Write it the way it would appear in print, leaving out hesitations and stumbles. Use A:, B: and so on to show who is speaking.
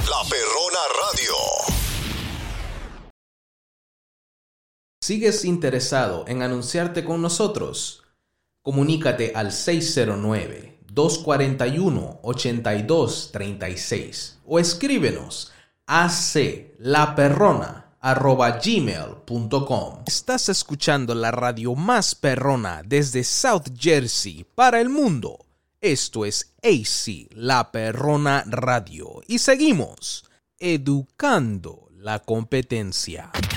A: La Perrona Radio.
B: ¿Sigues interesado en anunciarte con nosotros? Comunícate al 609-241-8236 o escríbenos a aclaperrona@gmail.com. Estás escuchando la radio más perrona desde South Jersey para el mundo. Esto es AC, La Perrona Radio. Y seguimos educando la competencia.